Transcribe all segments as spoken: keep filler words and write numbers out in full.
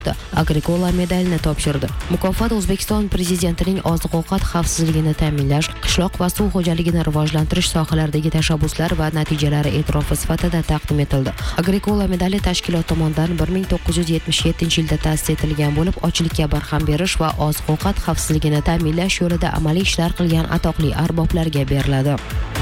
Agricola medalini topshirdi. Mukofot O'zbekiston prezidentining oziq-ovqat xavfsizligini ta'minlash, qishloq va suv xo'jaligini rivojlantirish sohalaridagi tashabbuslar va natijalari e'tirofi sifatida taqdim etildi. Agricola medali tashkilot tomonidan bir ming to'qqiz yuz yetmish yettinchi yilda ta'sis etilgan bo'lib, ochlikka barham berish va oziq-ovqat xavfsizligini ta'minlash yo'lida amaliy ishlar qilgan atoqli arboblarga beriladi.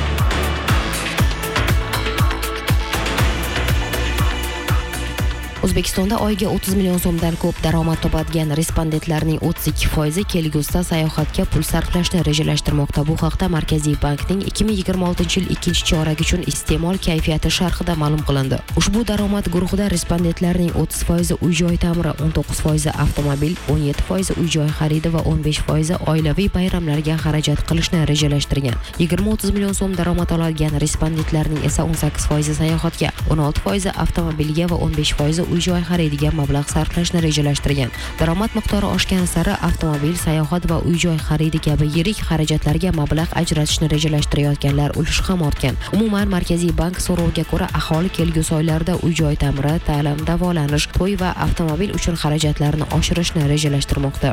O'zbekistonda oyiga o'ttiz million so'mdan ko'p daromad topadigan respondentlarning o'ttiz ikki foizi kelgusida sayohatga pul sarflashni rejalashtirmoqda. Bu haqda Markaziy bankning ikki ming yigirma oltinchi yil ikkinchi chorak uchun iste'mol kayfiyati sharhida ma'lum qilindi. Ushbu daromad guruhida respondentlarning o'ttiz foizi uy-joy ta'miri, o'n to'qqiz foizi avtomobil, o'n yetti foizi uy-joy xaridi va o'n besh foizi oilaviy bayramlarga xarajat qilishni rejalashtirgan. yigirma o'ttiz million so'm daromad oladigan respondentlarning esa o'n sakkiz foizi sayohatga, o'n olti foizi avtomobilga va o'n besh foizi uy-joy xaridiga mablag' sarflashni rejalashtirgan. Daromad miqdori oshgan sari avtomobil, sayohat va uy-joy xaridi kabi yirik xarajatlarga mablag' ajratishni rejalashtirayotganlar ulushi ham ortgan. Umuman Markaziy bank so'roviga ko'ra aholi kelgusi oylarda uy-joy ta'miri, ta'lim, davolanish, to'y va avtomobil uchun xarajatlarni oshirishni rejalashtirmoqda.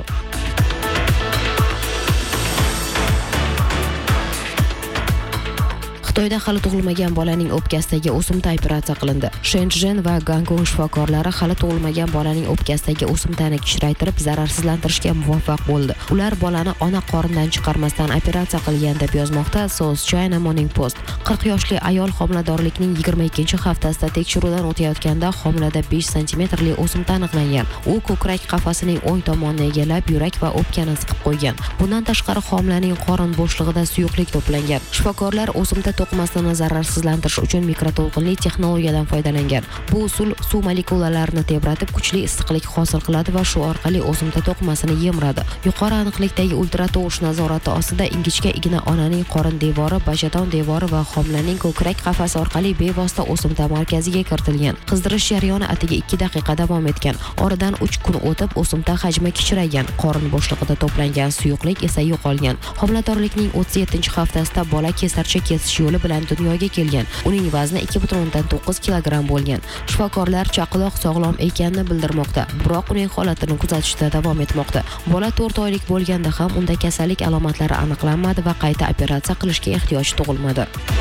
Xitoyda hali tug'ilmagan bolaning o'pkasidagi o'simta operatsiya qilindi. Shenzhen va Gangong shifokorlari hali tug'ilmagan bolaning o'pkasidagi o'simtani kichraytirib zararsizlantirishga muvaffaq bo'ldi. Ular bolani ona qornidan chiqarmasdan operatsiya qilgan deb yozmoqda South China Morning Post. qirq yoshli ayol homiladorlikning yigirma ikkinchi haftasida tekshiruvdan o'tayotganda homilada besh santimetrli o'simta aniqlangan. U ko'krak qafasining o'ng tomonini egallab, yurak va o'pkani siqib qo'ygan. Bundan tashqari homilaning qorin bo'shlig'ida suyuqlik to'plangan. Shifokorlar o'simta to'qimasini zararsizlantirish uchun mikroto'lqinli texnologiyadan foydalangan. Bu usul suv molekulalarini tebratib, kuchli issiqlik hosil qiladi va shu orqali o'simta to'qimasini yemradi. Yuqori aniqlikdagi ultratovush nazorati ostida ingichka igna onaning qorin devori, bajaton devori va homilaning ko'krak qafasi orqali bevosita o'simta markaziga kiritilgan. Qizdirish jarayoni atigi ikki daqiqa davom etgan. Oradan uch kun o'tib o'simta hajmi kichraygan. Qorin bo'shlig'ida to'plangan suyuqlik esa yo'qolgan. Homiladorlikning o'ttiz yettinchi haftasida bola kesarcha kesish yo'li bilan dunyoga kelgan. Uning vazni ikki butun o'ndan to'qqiz kilogramm bo'lgan. Shifokorlar chaqaloq sog'lom ekanini bildirmoqda, biroq uning holatini kuzatishda davom etmoqda. Bola to'rt oylik bo'lganda ham unda kasallik alomatlari aniqlanmadi va qayta operatsiya qilishga ehtiyoj tug'ilmadi.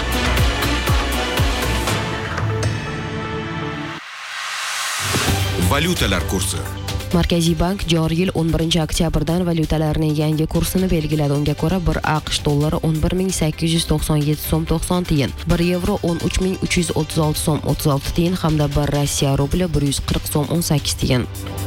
Valyutalar kursi. Markaziy bank joriy yil o'n birinchi oktyabrdan valyutalarning yangi kursini belgiladi. Unga ko'ra bir AQSh dollari o'n bir ming sakkiz yuz to'qson yetti so'm to'qson tiyin, bir yevro o'n uch ming uch yuz o'ttiz olti so'm o'ttiz olti tiyin hamda bir Rossiya rubli bir yuz qirq so'm o'n sakkiz tiyin.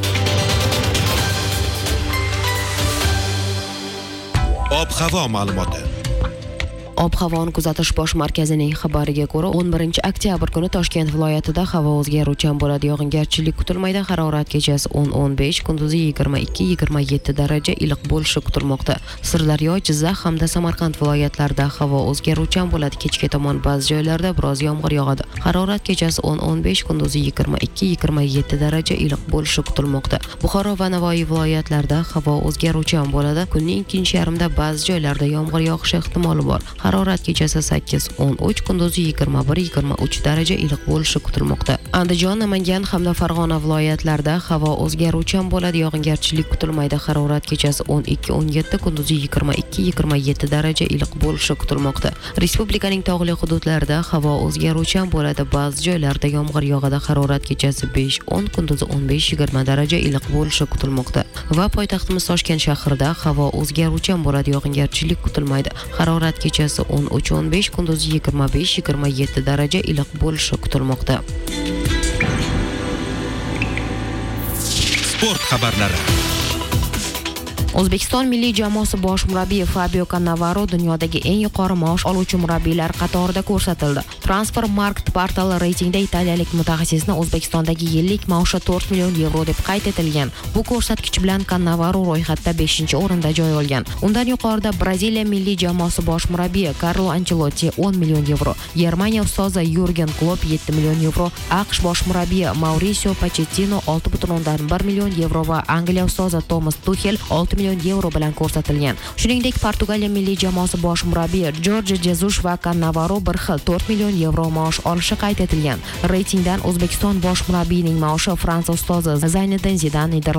Ob-havo ma'lumoti. Ob-havoni kuzatish bosh markazining xabariga ko'ra, o'n birinchi oktyabr kuni Toshkent viloyatida havo o'zgaruvchan bo'ladi. Yog'ingarchilik kutilmaydi. Harorat kechasi o'n o'n besh, kunduzi yigirma ikki yigirma yetti daraja iliq bo'lishi kutilmoqda. Sirdaryo, Jizzax hamda Samarqand viloyatlarida havo o'zgaruvchan bo'ladi. Kechga tomon ba'zi joylarda biroz yomg'ir yog'adi. Harorat kechasi o'n o'n besh, kunduzi yigirma ikki yigirma yetti daraja iliq bo'lishi kutilmoqda. Buxoro va Navoiy viloyatlarida havo o'zgaruvchan bo'ladi. Kunning ikkinchi yarmida ba'zi joylarda yomg'ir yog'ishi ehtimoli bor. Harorat kechasi sakkiz o'n uch, kunduzi yigirma bir yigirma uch daraja iliq bo'lishi kutilmoqda. Andijon, Namangan hamda Farg'ona viloyatlarida havo o'zgaruvchan bo'ladi. Yog'ingarchilik kutilmaydi. Harorat kechasi o'n ikki o'n yetti, kunduzi yigirma ikki yigirma yetti daraja iliq bo'lishi kutilmoqda. Respublikaning tog'li hududlarida havo o'zgaruvchan bo'ladi. Ba'zi joylarda yomg'ir yog'adi. Harorat kechasi besh o'n, kunduzi o'n besh yigirma daraja iliq bo'lishi kutilmoqda. Va poytaxtimiz Toshkent shahrida havo o'zgaruvchan bo'ladi. Yog'ingarchilik kutilmaydi. Harorat kechasi o'n uch o'n besh, kunduzi yigirma besh yigirma yetti daraja iliq bo'lishi kutilmoqda. Sport xabarlari. O'zbekiston milliy jamoasi bosh murabbiyi Fabio Cannavaro dunyodagi eng yuqori maosh oluvchi murabbiylar qatorida ko'rsatildi. Transfermarkt portali reytingda italiyalik mutaxassisni O'zbekistondagi yillik maoshi to'rt million yevro deb qayd etilgan. Bu ko'rsatkich bilan Cannavaro ro'yxatda beshinchi o'rinda joy olgan. Undan yuqorida Braziliya milliy jamoasi bosh murabbiyi Carlo Ancelotti o'n million yevro, Germaniya ustozi Jurgen Klopp yetti million yevro, AQSh bosh murabbiyi Mauricio Pochettino olti butun o'ndan bir million yevro va Angliya ustozi Thomas Tuchel olti million yevro bilan ko'rsatilgan. Shuningdek, Portugaliya milliy jamoasi bosh murabbiyi Jorge Jesus va Cannavaro bir xil to'rt million yevro maosh olishi qayd etilgan. Reytingdan O'zbekiston bosh murabbiyining maoshi Fransiya ustozi Zayniddin Zidan